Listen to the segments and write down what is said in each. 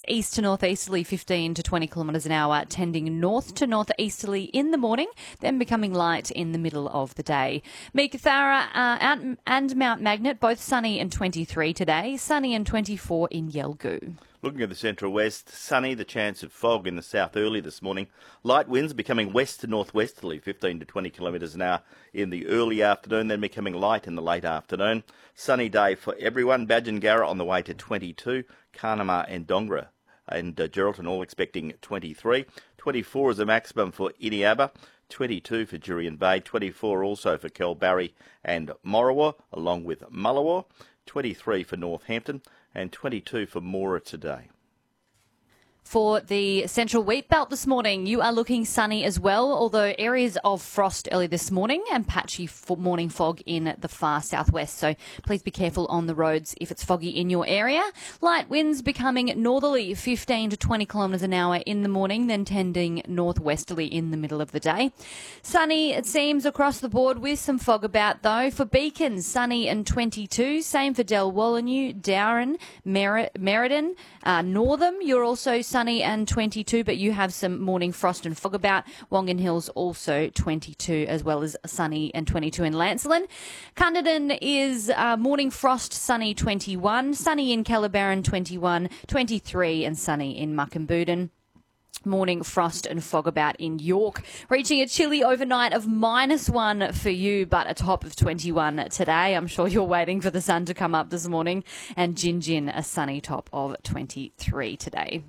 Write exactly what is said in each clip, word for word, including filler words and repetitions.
east to northeasterly fifteen to twenty kilometres an hour, tending north to northeasterly in the morning, then becoming light in the middle of the day. Meekatharra uh, and Mount Magnet, both sunny and twenty-three today, sunny and twenty-four in Yelgoo. Looking at the central west, sunny, the chance of fog in the south early this morning. Light winds becoming west to northwesterly, fifteen to twenty kilometres an hour in the early afternoon, then becoming light in the late afternoon. Sunny day for everyone. Badgingarra on the way to twenty-two, Carnamah and Dongra and uh, Geraldton all expecting twenty-three. twenty-four is the maximum for Iniaba, twenty-two for Jurien Bay, twenty-four also for Kelbarri and Morawa, along with Mullawa, twenty-three for Northampton, and twenty-two for Moora today. For the central wheat belt this morning, you are looking sunny as well, although areas of frost early this morning and patchy morning fog in the far southwest. So please be careful on the roads if it's foggy in your area. Light winds becoming northerly, fifteen to twenty kilometres an hour in the morning, then tending northwesterly in the middle of the day. Sunny, it seems, across the board with some fog about, though. For Beacon, sunny and twenty-two. Same for Dalwallinu, Dowran, Mer- Merredin, uh, Northam. You're also sunny and twenty-two, but you have some morning frost and fog about. Wongan Hills also twenty-two, as well as sunny and twenty-two in Lancelin. Cunderdin is uh, morning frost, sunny twenty-one, sunny in Calabaran twenty-one, twenty-three and sunny in Muckamboodin. Morning frost and fog about in York, reaching a chilly overnight of minus one for you, but a top of twenty-one today. I'm sure you're waiting for the sun to come up this morning. And Gin a sunny top of twenty-three today.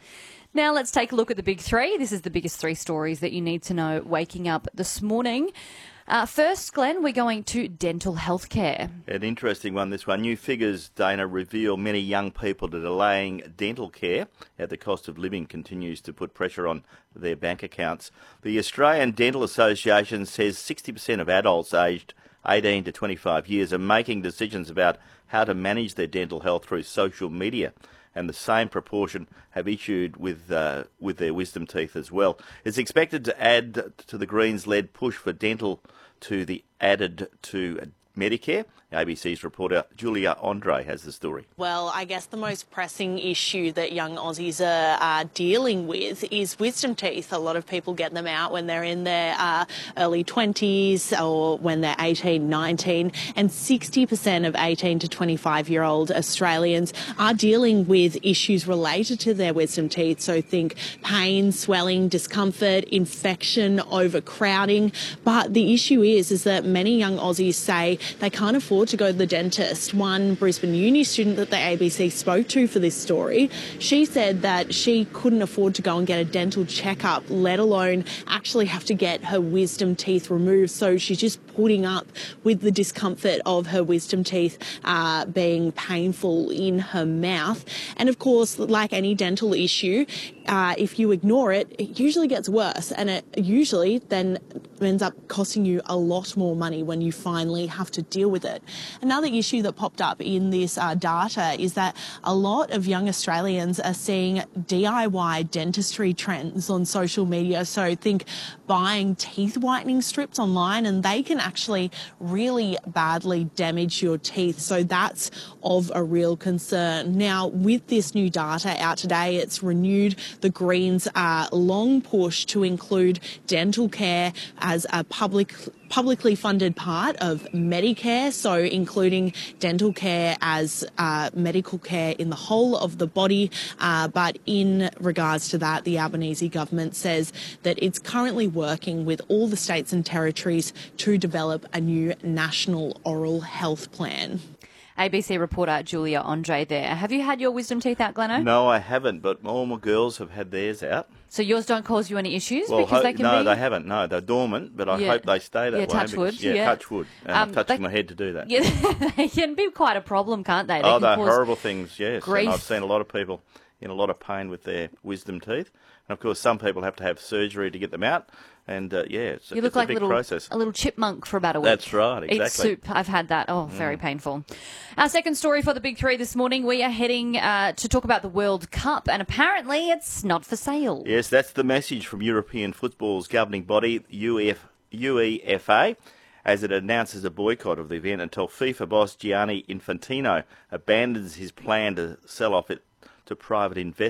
Now let's take a look at the big three. This is the biggest three stories that you need to know waking up this morning. Uh, first, Glenn, we're going to dental health care. An interesting one, this one. New figures, Dana, reveal many young people are delaying dental care as the cost of living continues to put pressure on their bank accounts. The Australian Dental Association says sixty percent of adults aged eighteen to twenty-five years are making decisions about how to manage their dental health through social media, and the same proportion have issued with uh, with their wisdom teeth as well. It's expected to add to the Greens-led push for dental to the added to Medicare. A B C's reporter Julia Andre has the story. Well, I guess the most pressing issue that young Aussies are uh, dealing with is wisdom teeth. A lot of people get them out when they're in their uh, early twenties or when they're eighteen, nineteen, and sixty percent of eighteen to twenty-five-year-old Australians are dealing with issues related to their wisdom teeth. So think pain, swelling, discomfort, infection, overcrowding. But the issue is, is that many young Aussies say they can't afford to go to the dentist. One Brisbane Uni student that the A B C spoke to for this story, she said that she couldn't afford to go and get a dental checkup, let alone actually have to get her wisdom teeth removed. So she's just putting up with the discomfort of her wisdom teeth uh, being painful in her mouth. And of course, like any dental issue, uh, if you ignore it, it usually gets worse, and it usually then ends up costing you a lot more money when you finally have to deal with it. Another issue that popped up in this uh, data is that a lot of young Australians are seeing D I Y dentistry trends on social media. So think buying teeth whitening strips online, and they can actually really badly damage your teeth. So that's of a real concern. Now, with this new data out today, it's renewed the Greens' uh, long push to include dental care as a public publicly funded part of Medicare, so including dental care as uh, medical care in the whole of the body. Uh, but in regards to that, the Albanese government says that it's currently working with all the states and territories to develop a new national oral health plan. A B C reporter Julia Andre there. Have you had your wisdom teeth out, Gleno? No, I haven't, but all my girls have had theirs out. So yours don't cause you any issues? Well, because ho- they can no, be... they haven't. No, they're dormant, but I Yeah. hope they stay that Yeah, way. touch because- wood, Yeah, yeah. touch wood. And Um, I'm touching they- my head to do that. Yeah, they can be quite a problem, can't they? They oh, can they're cause horrible things, yes. grief. And I've seen a lot of people in a lot of pain with their wisdom teeth. And, of course, some people have to have surgery to get them out. And, uh, yeah, it's, You it's look a like big little, process. a little chipmunk for about a week. That's right, exactly. Eat soup. I've had that. Oh, very Mm. painful. Our second story for the Big Three this morning, we are heading uh, to talk about the World Cup, and apparently it's not for sale. Yes, that's the message from European football's governing body, U E F, UEFA, as it announces a boycott of the event until FIFA boss Gianni Infantino abandons his plan to sell off it to private investors.